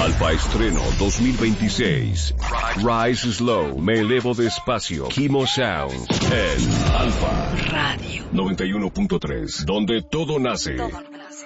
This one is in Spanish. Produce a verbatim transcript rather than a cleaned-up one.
Alfa Estreno dos mil veintiséis. Rise Slow, me elevo despacio. Kimo Sounds. En Alfa Radio noventa y uno punto tres, donde todo nace. Todo.